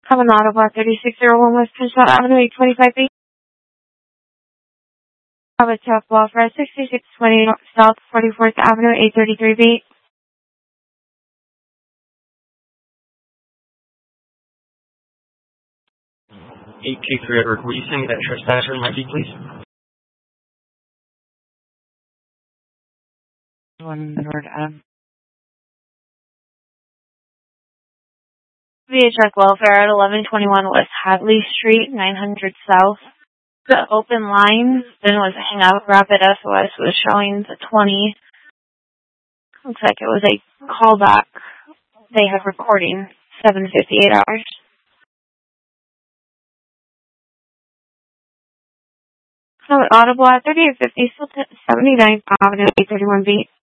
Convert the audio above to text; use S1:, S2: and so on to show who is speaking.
S1: Have an auto bar 3601 West Crenshaw Avenue, 825B. Have a tough ball for 6620 South 44th Avenue, 833B.
S2: 823 Edward, will you send me that trespasser in my feed, please?
S1: VHS Welfare at 1121 West Hadley Street, 900 South. The open line then was hang up. Rapid SOS was showing the 20. Looks like it was a callback. They have recording 7:58 hours. So audible at 3850 79th Avenue, 831B.